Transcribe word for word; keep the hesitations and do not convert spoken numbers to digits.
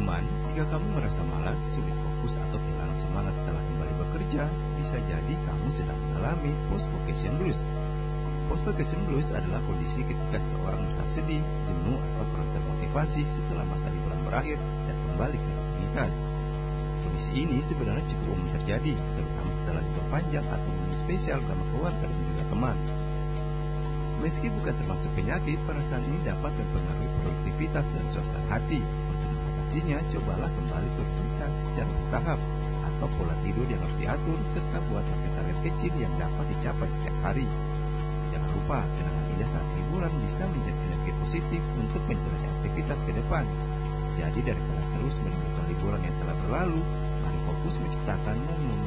teman, jika kamu merasa malas, sulit fokus atau kehilangan semangat setelah kembali bekerja, bisa jadi kamu sedang mengalami post-vacation blues. Post-vacation blues adalah kondisi ketika seseorang merasa sedih, jenuh, atau kurang termotivasi setelah masa liburan berakhir dan kembali ke rutinitas. Kondisi ini sebenarnya cukup umum terjadi, terutama setelah libur panjang atau momen spesial bersama keluarga dan juga teman. Meski bukan termasuk penyakit, perasaan ini dapat mempengaruhi produktivitas dan suasana hati. Untuk mengatasinya, cobalah kembali ke rutinitas secara bertahap atau pola tidur yang harus diatur, serta buat target-target kecil yang dapat dicapai setiap hari. Jangan lupa, kenangan indah saat liburan bisa menjadi energi positif untuk menjalani aktivitas ke depan. Jadi daripada terus merindukan liburan yang telah berlalu, mari fokus menciptakan momen